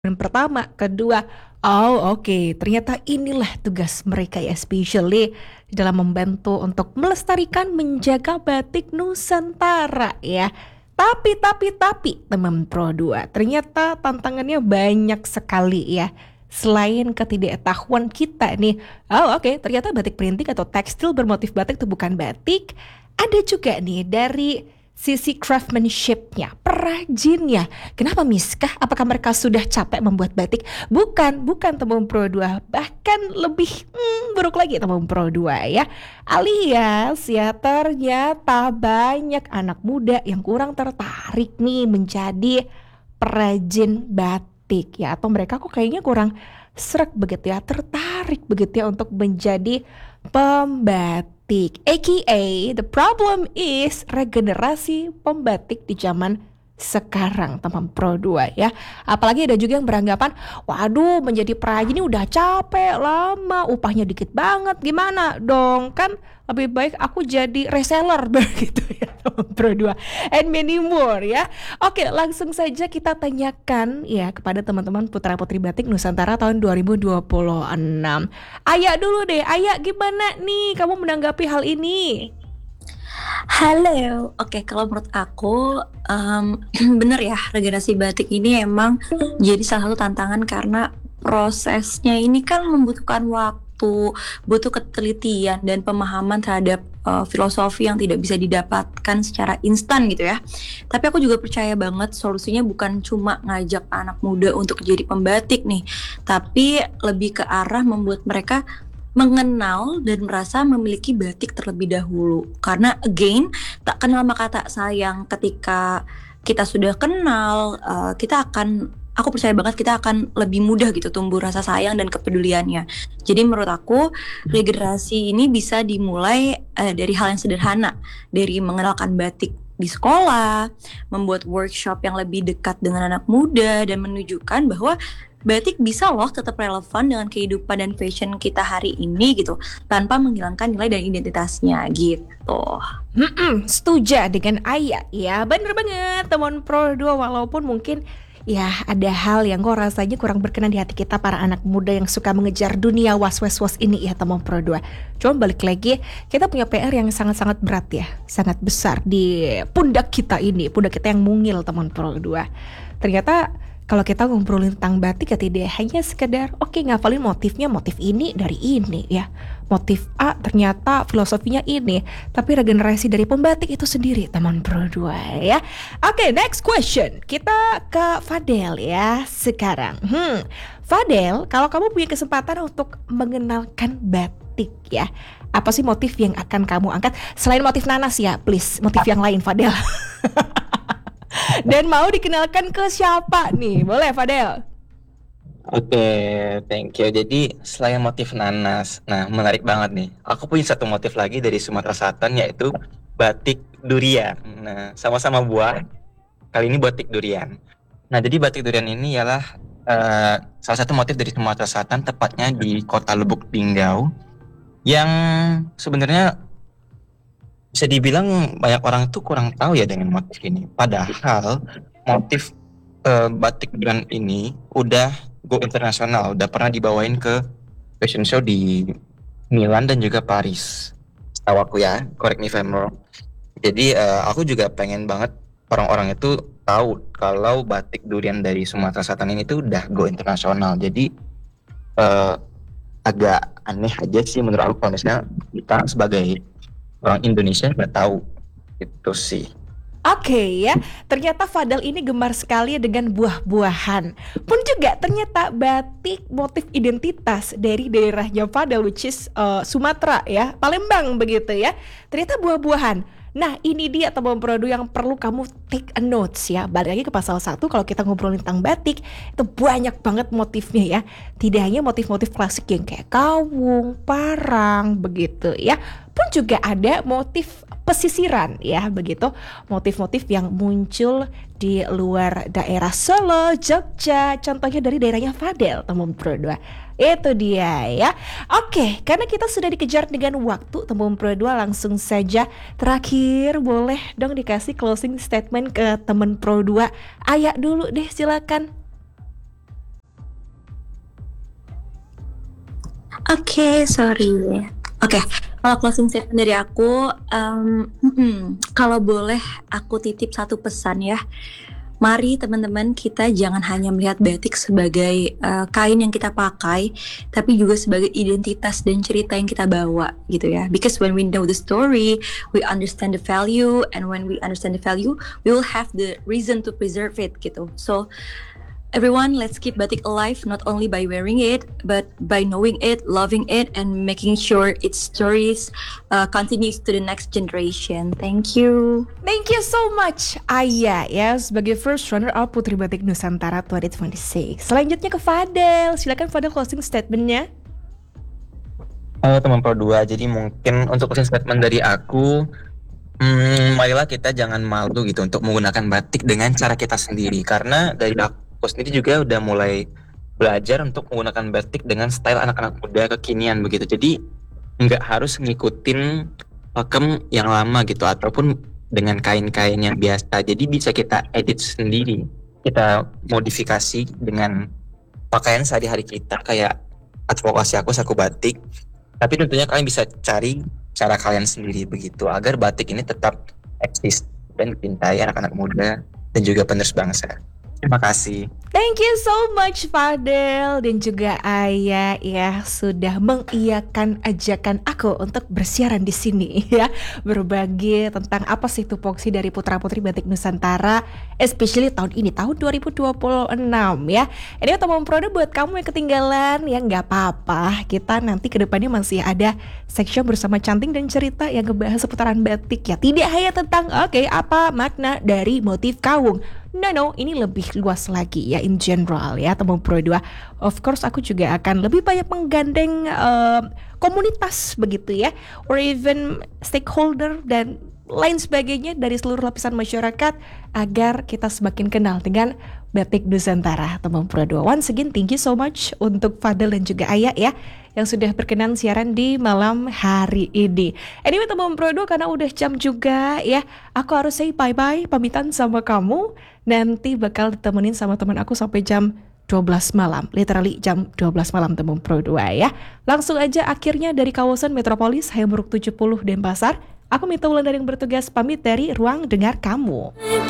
pertama, kedua, oh oke, ternyata inilah tugas mereka ya, especially dalam membantu untuk melestarikan menjaga batik Nusantara ya. Tapi teman Pro 2, ternyata tantangannya banyak sekali ya. Selain ketidaktahuan kita nih, oh oke, ternyata batik printing atau tekstil bermotif batik itu bukan batik. Ada juga nih dari sisi craftsmanship-nya, perajinnya. Kenapa miskah? Apakah mereka sudah capek membuat batik? Bukan teman Pro 2. Bahkan lebih buruk lagi teman Pro 2 ya. Alias ya ternyata banyak anak muda yang kurang tertarik nih menjadi perajin batik ya. Atau mereka kok kayaknya kurang srek begitu ya, tertarik begitu ya untuk menjadi pembatik. AKA the problem is regenerasi pembatik di zaman sekarang teman Pro 2 ya. Apalagi ada juga yang beranggapan, waduh menjadi perajin ini udah capek, lama, upahnya dikit banget, gimana dong, kan lebih baik aku jadi reseller begitu ya teman Pro 2, and many more ya. Oke, langsung saja kita tanyakan ya kepada teman-teman putra putri batik Nusantara tahun 2026. Ayah dulu deh, Ayah gimana nih kamu menanggapi hal ini? Halo, oke kalau menurut aku bener ya, regenerasi batik ini emang jadi salah satu tantangan karena prosesnya ini kan membutuhkan waktu, butuh ketelitian dan pemahaman terhadap filosofi yang tidak bisa didapatkan secara instan gitu ya. Tapi aku juga percaya banget solusinya bukan cuma ngajak anak muda untuk jadi pembatik nih, tapi lebih ke arah membuat mereka mengenal dan merasa memiliki batik terlebih dahulu. Karena again, tak kenal maka tak sayang. Ketika kita sudah kenal, aku percaya banget kita akan lebih mudah gitu tumbuh rasa sayang dan kepeduliannya. Jadi menurut aku regenerasi ini bisa dimulai dari hal yang sederhana, dari mengenalkan batik di sekolah, membuat workshop yang lebih dekat dengan anak muda dan menunjukkan bahwa batik bisa loh tetap relevan dengan kehidupan dan fashion kita hari ini gitu, tanpa menghilangkan nilai dan identitasnya gitu. Setuju dengan Ayah ya, bener banget teman Pro 2. Walaupun mungkin ya ada hal yang kok rasanya kurang berkenan di hati kita para anak muda yang suka mengejar dunia was-was ini ya teman Pro 2. Cuma balik lagi, kita punya PR yang sangat-sangat berat ya, sangat besar di pundak kita ini, pundak kita yang mungil teman Pro 2. Ternyata kalau kita ngobrolin tentang batik ya tidak hanya sekedar oke, ngafalin motifnya, motif ini dari ini ya, motif A ternyata filosofinya ini, tapi regenerasi dari pembatik itu sendiri teman Pro 2 ya. Oke, next question, kita ke Fadel ya sekarang. Fadel, kalau kamu punya kesempatan untuk mengenalkan batik ya, apa sih motif yang akan kamu angkat selain motif nanas ya, please motif yang lain Fadel. Dan mau dikenalkan ke siapa nih? Boleh Fadel? Oke, thank you. Jadi selain motif nanas, nah menarik banget nih. Aku punya satu motif lagi dari Sumatera Selatan yaitu batik durian. Nah, sama-sama buah. Kali ini batik durian. Nah, jadi batik durian ini ialah salah satu motif dari Sumatera Selatan, tepatnya di kota Lubuk Linggau, yang sebenarnya bisa dibilang banyak orang tuh kurang tahu ya dengan motif ini. Padahal motif batik durian ini udah go internasional, udah pernah dibawain ke fashion show di Milan dan juga Paris. Setahu aku ya, correct me if I'm wrong. Jadi aku juga pengen banget orang-orang itu tahu kalau batik durian dari Sumatera Selatan ini tuh udah go internasional. Jadi agak aneh aja sih menurut aku kalau misalnya kita sebagai orang Indonesia nggak tahu itu sih. Oke ya, ternyata Fadel ini gemar sekali dengan buah-buahan. Pun juga ternyata batik motif identitas dari daerahnya Fadel, which is Sumatera ya, Palembang begitu ya. Ternyata buah-buahan. Nah ini dia teman Prodo yang perlu kamu take a notes ya. Balik lagi ke pasal 1, kalau kita ngobrolin tentang batik itu banyak banget motifnya ya. Tidak hanya motif-motif klasik yang kayak kawung, parang begitu ya, pun juga ada motif pesisiran ya begitu, motif-motif yang muncul di luar daerah Solo, Jogja, contohnya dari daerahnya Fadel teman Pro 2. Itu dia ya. Oke, karena kita sudah dikejar dengan waktu teman Pro 2, langsung saja terakhir boleh dong dikasih closing statement ke teman Pro 2. Ayah dulu deh silakan. Oke, sorry. Oke, kalau closing statement dari aku, kalau boleh aku titip satu pesan ya. Mari teman-teman, kita jangan hanya melihat batik sebagai kain yang kita pakai, tapi juga sebagai identitas dan cerita yang kita bawa gitu ya. Because when we know the story, we understand the value, and when we understand the value, we will have the reason to preserve it gitu. So everyone, let's keep batik alive not only by wearing it, but by knowing it, loving it, and making sure its stories continues to the next generation. Thank you. Thank you so much Aya ya sebagai first runner up Putri Batik Nusantara 2026. Selanjutnya ke Fadel, silakan Fadel closing statementnya. Halo teman Pro 2, jadi mungkin untuk closing statement dari aku, marilah kita jangan malu gitu untuk menggunakan batik dengan cara kita sendiri. Karena dari aku sendiri juga udah mulai belajar untuk menggunakan batik dengan style anak-anak muda kekinian begitu. Jadi nggak harus ngikutin pakem yang lama gitu, ataupun dengan kain-kain yang biasa. Jadi bisa kita edit sendiri, kita modifikasi dengan pakaian sehari-hari kita, kayak advokasi aku saku batik. Tapi tentunya kalian bisa cari cara kalian sendiri begitu, agar batik ini tetap eksis dan dicintai anak-anak muda dan juga penerus bangsa. Terima kasih. Thank you so much Fadel dan juga Aya ya sudah mengiyakan ajakan aku untuk bersiaran di sini ya, berbagi tentang apa sih tupoksi dari putra-putri batik Nusantara, especially tahun ini tahun 2026 ya. Ini teman Proda buat kamu yang ketinggalan ya nggak apa-apa, kita nanti kedepannya masih ada section bersama Canting dan cerita yang ngebahas seputaran batik ya, tidak hanya tentang apa makna dari motif kawung. No, ini lebih luas lagi ya in general ya teman Pro 2. Of course aku juga akan lebih banyak menggandeng komunitas begitu ya, or even stakeholder dan lain sebagainya dari seluruh lapisan masyarakat agar kita semakin kenal dengan batik Nusantara teman Pro 2. Once again thank you so much untuk Fadel dan juga Aya ya yang sudah berkenan siaran di malam hari ini. Anyway teman Pro 2, karena udah jam juga ya, aku harus say bye-bye, pamitan sama kamu. Nanti bakal ditemenin sama teman aku sampai jam 12 malam, literally jam 12 malam teman Pro 2 ya. Langsung aja akhirnya dari kawasan Metropolis Hayamuruk 70 Denpasar, aku Mita Wulandari yang bertugas pamit dari ruang dengar kamu.